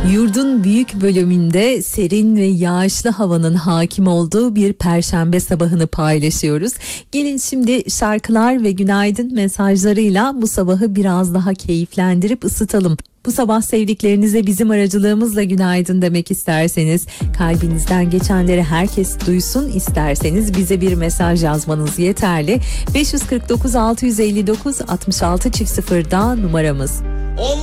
Yurdun büyük bölümünde serin ve yağışlı havanın hakim olduğu bir perşembe sabahını paylaşıyoruz. Gelin şimdi şarkılar ve günaydın mesajlarıyla bu sabahı biraz daha keyiflendirip ısıtalım. Bu sabah sevdiklerinize bizim aracılığımızla günaydın demek isterseniz, kalbinizden geçenleri herkes duysun isterseniz bize bir mesaj yazmanız yeterli. 549 659 66 0'da numaramız.